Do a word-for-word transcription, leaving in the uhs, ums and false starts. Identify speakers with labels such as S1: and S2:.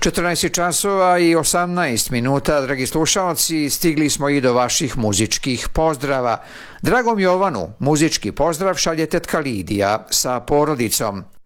S1: četrnaest časova i osamnaest minuta, dragi slušalci, stigli smo i do vaših muzičkih pozdrava. Dragom Jovanu muzički pozdrav šalje tetka Lidija sa porodicom.